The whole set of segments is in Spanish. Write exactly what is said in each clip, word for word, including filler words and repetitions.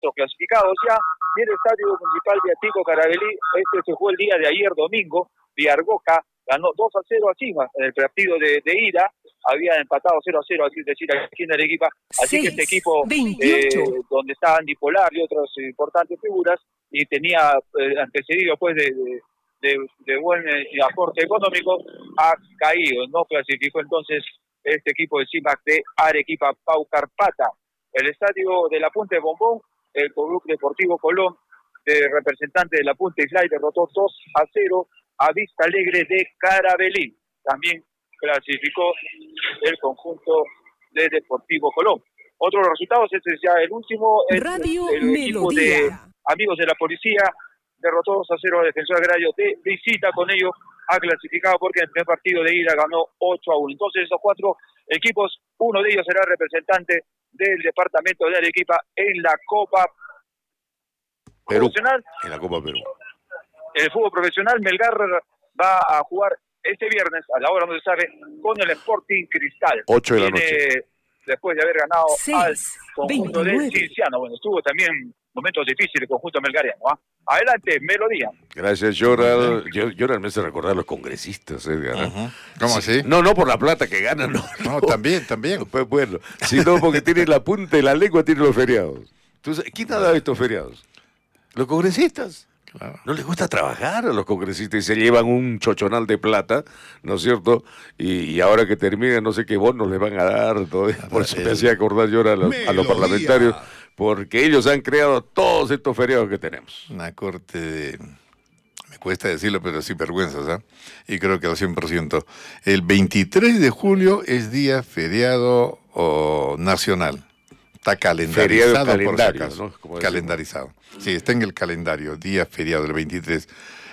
otros clasificados ya. Y el Estadio Municipal de Atico Carabalí, este se jugó el día de ayer domingo. Villargoca ganó dos a cero a Cima en el partido de, de ida. Había empatado cero a cero, así decir, aquí en Arequipa. Así seis, que este equipo, eh, donde está Andy Polar y otras importantes figuras, y tenía eh, antecedido pues de, de, de, de buen eh, aporte económico, ha caído. No clasificó entonces este equipo de CIMAC de Arequipa, Pau Carpata. El estadio de La Punta de Bombón, el Club Deportivo Colón, de representante de La Punta Islay, derrotó dos a cero a Vista Alegre de Carabalí. También clasificó el conjunto de Deportivo Colón. Otros resultados, este es ya el último. Radio el, el equipo de amigos de la policía derrotó dos a cero a Defensor Agrario de visita. Con ello ha clasificado porque en el primer partido de ida ganó ocho a uno. Entonces esos cuatro equipos, uno de ellos será representante del departamento de Arequipa en la Copa Perú, Profesional. En la Copa Perú. El fútbol profesional, Melgar va a jugar este viernes, a la hora no se sabe, con el Sporting Cristal. ocho de la Tiene, noche. Después de haber ganado seis, al conjunto veintinueve. del Cinciano. Bueno, estuvo también momentos difíciles el conjunto melgariano. ¿eh? Adelante, Melodía. Gracias, Yoral. Yoral me hace recordar a los congresistas, Edgar. Uh-huh. ¿Cómo Sí. así? No, no por la plata que ganan, no. No, también, también. Pues bueno, sino porque tienen la punta de la lengua, tienen los feriados. Entonces, ¿quién ha dado estos feriados? Los congresistas. Claro. No les gusta trabajar a los congresistas y se llevan un chochonal de plata, ¿no es cierto? Y, y ahora que terminen, no sé qué bonos les van a dar. Todo. Por eso me hacía acordar yo a los, a los parlamentarios, porque ellos han creado todos estos feriados que tenemos. Una corte de... Me cuesta decirlo, pero sin vergüenzas, ¿ah? ¿eh? Y creo que al cien por ciento. El veintitrés de julio es día feriado oh, nacional. Está calendarizado, Feriado por si calendario, acaso. ¿no? Como Calendarizado. Sí, está en el calendario, día feriado, el veintitrés,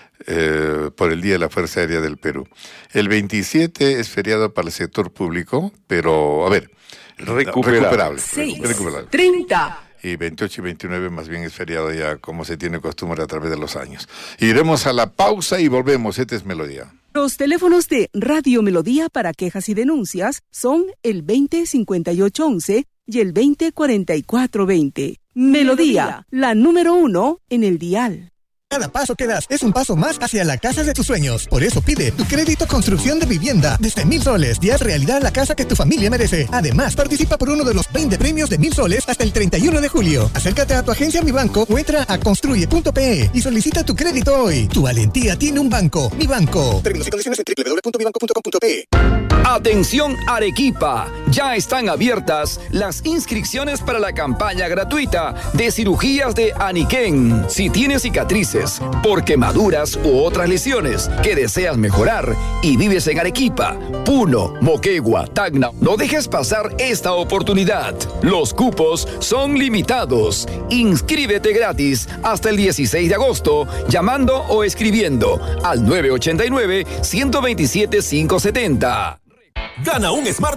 eh, por el Día de la Fuerza Aérea del Perú. El veintisiete es feriado para el sector público, pero, a ver, Recuperable. recuperable. seis, recuperable. treinta. Y veintiocho y veintinueve más bien es feriado ya, como se tiene costumbre a través de los años. Iremos a la pausa y volvemos. Esta es Melodía. Los teléfonos de Radio Melodía para quejas y denuncias son el veinte cincuenta y ocho once y el veinte cuarenta y cuatro veinte. Melodía, la número uno en el dial. Cada paso que das es un paso más hacia la casa de tus sueños. Por eso pide tu crédito construcción de vivienda desde mil soles y haz realidad la casa que tu familia merece. Además, participa por uno de los veinte premios de mil soles hasta el treinta y uno de julio. Acércate a tu agencia Mi Banco o entra a construye punto pe y solicita tu crédito hoy. Tu valentía tiene un banco. Mi Banco. Términos y condiciones en doble u doble u doble u punto mi banco punto com punto pe. Atención Arequipa, ya están abiertas las inscripciones para la campaña gratuita de cirugías de Aniken. Si tienes cicatrices por quemaduras u otras lesiones que deseas mejorar y vives en Arequipa, Puno, Moquegua, Tacna, no dejes pasar esta oportunidad. Los cupos son limitados. Inscríbete gratis hasta el dieciséis de agosto llamando o escribiendo al nueve ocho nueve, uno dos siete, cinco siete cero. Gana un Smart